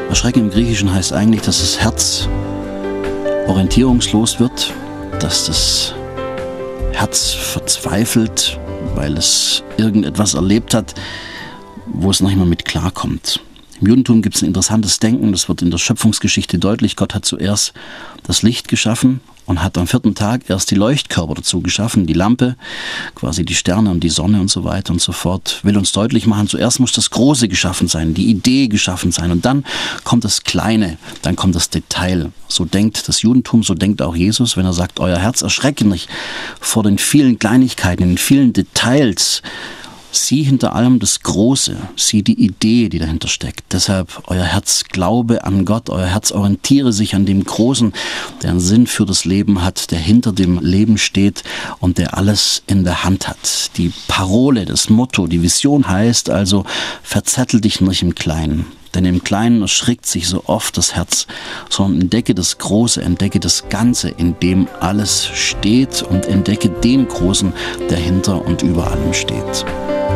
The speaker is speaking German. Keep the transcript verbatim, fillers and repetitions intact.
Erschrecken im Griechischen heißt eigentlich, dass das Herz orientierungslos wird, dass das Herz verzweifelt, weil es irgendetwas erlebt hat, wo es noch nicht mehr mit klarkommt. Im Judentum gibt es ein interessantes Denken, das wird in der Schöpfungsgeschichte deutlich. Gott hat zuerst das Licht geschaffen und hat am vierten Tag erst die Leuchtkörper dazu geschaffen, die Lampe, quasi die Sterne und die Sonne und so weiter und so fort. Will uns deutlich machen, zuerst muss das Große geschaffen sein, die Idee geschaffen sein und dann kommt das Kleine, dann kommt das Detail. So denkt das Judentum, so denkt auch Jesus, wenn er sagt, euer Herz erschrecke nicht vor den vielen Kleinigkeiten, den vielen Details. Sieh hinter allem das Große, sieh die Idee, die dahinter steckt. Deshalb euer Herz glaube an Gott, euer Herz orientiere sich an dem Großen, der einen Sinn für das Leben hat, der hinter dem Leben steht und der alles in der Hand hat. Die Parole, das Motto, die Vision heißt also, verzettel dich nicht im Kleinen. Denn im Kleinen erschrickt sich so oft das Herz, sondern entdecke das Große, entdecke das Ganze, in dem alles steht und entdecke den Großen, der hinter und über allem steht.